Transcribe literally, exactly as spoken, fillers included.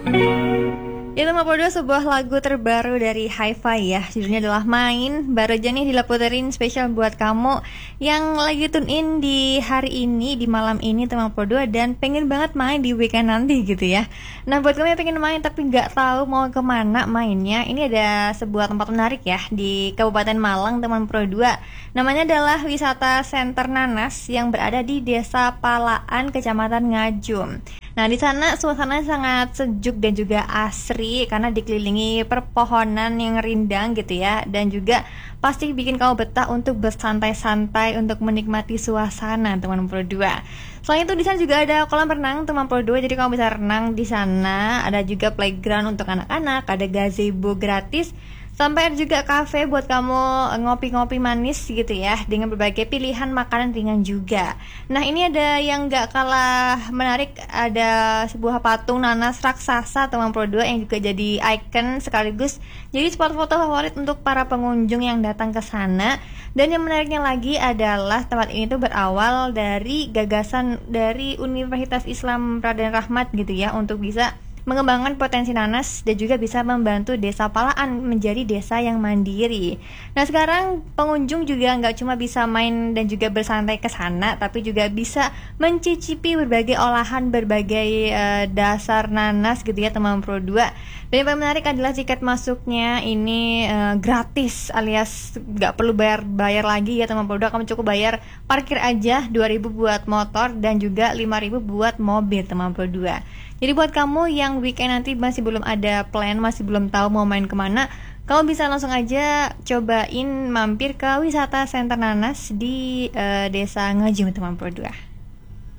Itu lima puluh dua sebuah lagu terbaru dari Hi-Fi ya. Judulnya adalah Main. Baru aja nih dilaporin spesial buat kamu yang lagi tune in di hari ini, di malam ini lima puluh dua dan pengen banget main di weekend nanti gitu ya. Nah buat kamu yang pengen main tapi gak tahu mau kemana mainnya, ini ada sebuah tempat menarik ya di Kabupaten Malang teman Pro dua. Namanya adalah Wisata Center Nanas yang berada di Desa Palaan, Kecamatan Ngajum. Nah di sana suasananya sangat sejuk dan juga asri karena dikelilingi perpohonan yang rindang gitu ya, dan juga pasti bikin kamu betah untuk bersantai-santai untuk menikmati suasana teman Pro dua. Selain itu di sana juga ada kolam renang teman Pro dua, jadi kamu bisa renang di sana. Ada juga playground untuk anak-anak, ada gazebo gratis. Sampai ada juga cafe buat kamu ngopi-ngopi manis gitu ya, dengan berbagai pilihan makanan ringan juga. Nah ini ada yang gak kalah menarik, ada sebuah patung nanas raksasa teman Pro dua yang juga jadi ikon sekaligus jadi spot foto favorit untuk para pengunjung yang datang ke sana. Dan yang menariknya lagi adalah tempat ini tuh berawal dari gagasan dari Universitas Islam Raden Rahmat gitu ya, untuk bisa mengembangkan potensi nanas dan juga bisa membantu desa Palaan menjadi desa yang mandiri. Nah sekarang pengunjung juga nggak cuma bisa main dan juga bersantai ke sana, tapi juga bisa mencicipi berbagai olahan, berbagai uh, dasar nanas gitu ya teman Pro dua. Dan yang paling menarik adalah tiket masuknya ini uh, gratis, alias nggak perlu bayar bayar lagi ya teman Pro dua. Kamu cukup bayar parkir aja dua ribu buat motor dan juga lima ribu buat mobil teman Pro dua. Jadi buat kamu yang weekend nanti masih belum ada plan, masih belum tahu mau main kemana, kamu bisa langsung aja cobain mampir ke Wisata Center Nanas di uh, Desa Ngajum teman Pro dua.